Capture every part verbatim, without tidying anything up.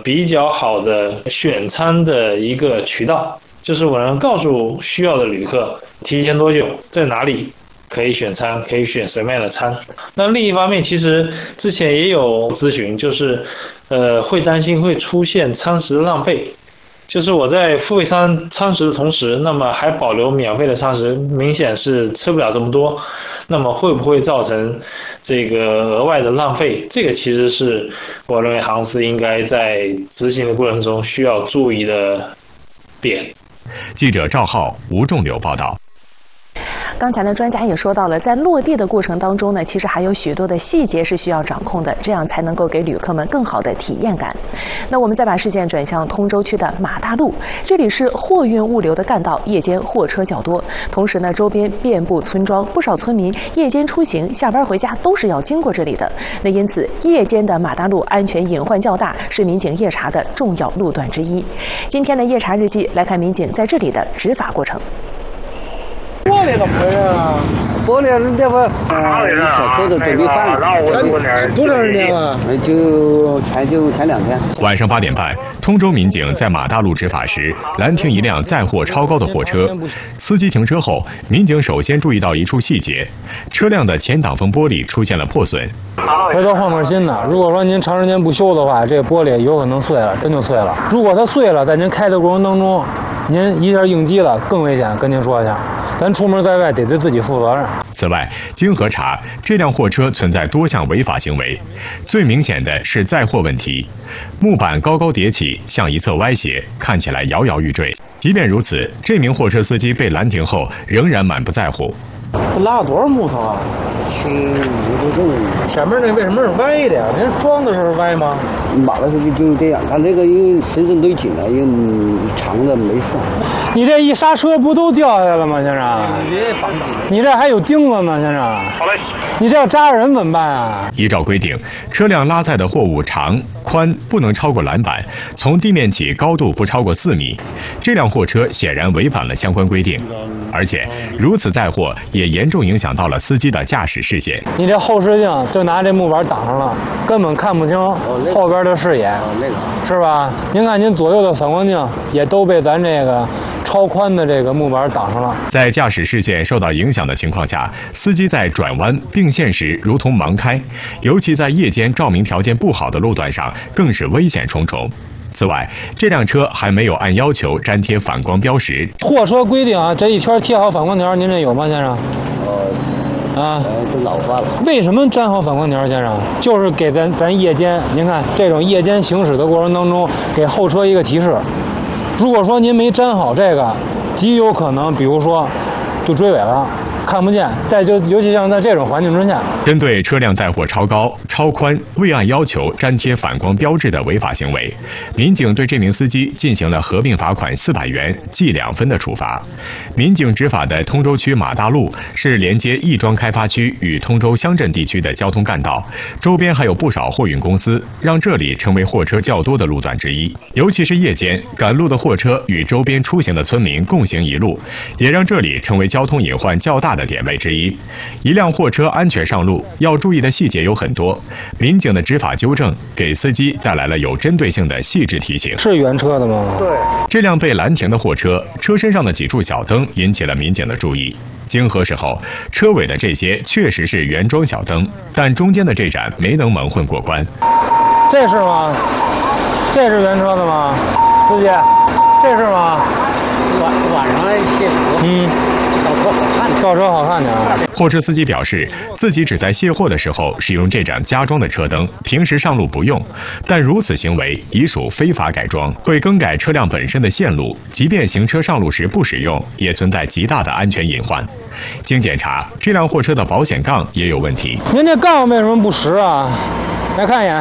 比较好的选餐的一个渠道，就是我能告诉需要的旅客提前多久，在哪里可以选餐，可以选什么样的餐。那另一方面，其实之前也有咨询，就是呃会担心会出现餐食浪费。就是我在付费餐餐食的同时，那么还保留免费的餐食，明显是吃不了这么多，那么会不会造成这个额外的浪费？这个其实是我认为航司应该在执行的过程中需要注意的点。 记者赵浩、吴仲柳报道。 刚才呢，专家也说到了，在落地的过程当中呢，其实还有许多的细节是需要掌控的，这样才能够给旅客们更好的体验感。那我们再把视线转向通州区的马大路，这里是货运物流的干道，夜间货车较多，同时呢，周边遍布村庄，不少村民夜间出行、下班回家都是要经过这里的。那因此，夜间的马大路安全隐患较大，是民警夜查的重要路段之一。今天的夜查日记来看民警在这里的执法过程。 玻璃怎么回事啊？玻璃那不小偷的准备犯了，多长时间了？就才就才两天。 晚上八点半，通州民警在马大路执法时，拦停一辆载货超高的货车。司机停车后，民警首先注意到一处细节：车辆的前挡风玻璃出现了破损。 回头换块新的。如果说您长时间不修的话，这个玻璃有可能碎了，真就碎了。如果它碎了，在您开的过程当中，您一下应激了，更危险。跟您说一下，咱出门在外得对自己负责任。 此外，经核查，这辆货车存在多项违法行为，最明显的是载货问题。木板高高叠起，向一侧歪斜，看起来摇摇欲坠。即便如此，这名货车司机被拦停后，仍然满不在乎。 拉了多少木头啊？ 七五多重。 前面那为什么是歪的呀？您装的时候歪吗？ 马的时候就这样，它这个因为绳子堆紧了，因为长的没事。 你这一刹车不都掉下来了吗，先生？ 别绑紧。 你这还有钉子呢，先生。好嘞。你这要扎人怎么办啊？ 依照规定，车辆拉载的货物长宽不能超过栏板，从地面起高度不超过四米。这辆货车显然违反了相关规定，而且如此载货也严重影响到了司机的驾驶视线。 你这后视镜就拿这木板挡上了，根本看不清后边的视野，是吧？您看您左右的反光镜也都被咱这个超宽的这个木板挡上了。 在驾驶视线受到影响的情况下，司机在转弯并线时如同盲开，尤其在夜间照明条件不好的路段上，更是危险重重。此外，这辆车还没有按要求粘贴反光标识。 货车规定啊，这一圈贴好反光条，您这有吗，先生？ 呃，啊，都老化了。 为什么粘好反光条，先生？就是给咱咱夜间，您看这种夜间行驶的过程当中，给后车一个提示。如果说您没粘好这个，极有可能，比如说就追尾了。看不见，再就尤其像在这种环境之下， 针对车辆载货超高、超宽、未按要求粘贴反光标志的违法行为，民警对这名司机进行了合并罚款四百元、记两分的处罚。民警执法的通州区马大路是连接亦庄开发区与通州乡镇地区的交通干道，周边还有不少货运公司，让这里成为货车较多的路段之一。尤其是夜间，赶路的货车与周边出行的村民共行一路，也让这里成为交通隐患较大的点位之一。一辆货车安全上路要注意的细节有很多，民警的执法纠正给司机带来了有针对性的细致提醒。 是原车的吗？ 对。 这辆被拦停的货车车身上的几处小灯引起了民警的注意。经核实后，车尾的这些确实是原装小灯，但中间的这盏没能蒙混过关。 这是吗？这是原车的吗？司机，这是吗？ 晚晚上卸车， 嗯， 倒车好看， 倒车好看点啊。 货车司机表示，自己只在卸货的时候使用这盏加装的车灯，平时上路不用。但如此行为已属非法改装，会更改车辆本身的线路，即便行车上路时不使用，也存在极大的安全隐患。经检查，这辆货车的保险杠也有问题。 您这杠为什么不实啊？来看一眼。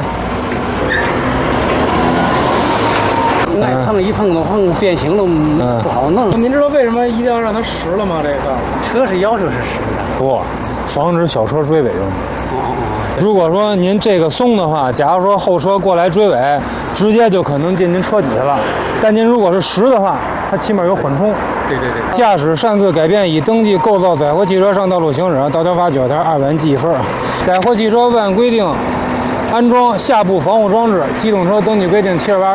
那碰一碰都碰变形了，嗯、不好弄。 您知道为什么一定要让它实了吗？这个车是要求是实的， 不，防止小车追尾用。哦。如果说您这个松的话，假如说后车过来追尾，直接就可能进您车底下了。但您如果是实的话，它起码有缓冲。 对对对。 驾驶擅自改变已登记构造载货汽车上道路行驶，道交法九条二百元记一分。载货汽车未按规定安装下部防护装置，机动车登记规定七二八。